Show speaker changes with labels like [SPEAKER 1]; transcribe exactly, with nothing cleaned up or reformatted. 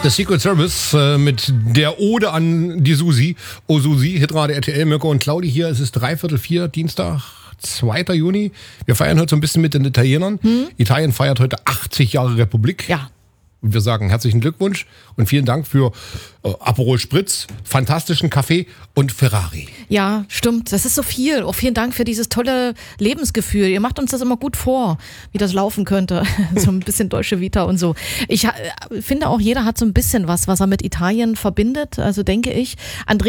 [SPEAKER 1] The Secret Service äh, mit der Ode an die Susi. Oh Susi, Hitrate R T L, Mirko und Claudi hier. Es ist dreiviertel vier, Dienstag, zweiter Juni. Wir feiern heute so ein bisschen mit den Italienern. Hm? Italien feiert heute achtzig Jahre Republik.
[SPEAKER 2] Ja.
[SPEAKER 1] Und wir sagen herzlichen Glückwunsch und vielen Dank für äh, Aperol Spritz, fantastischen Kaffee und Ferrari.
[SPEAKER 2] Ja, stimmt. Das ist so viel. Auch vielen Dank für dieses tolle Lebensgefühl. Ihr macht uns das immer gut vor, wie das laufen könnte. So ein bisschen Dolce Vita und so. Ich äh, finde auch, jeder hat so ein bisschen was, was er mit Italien verbindet. Also denke ich. Andrea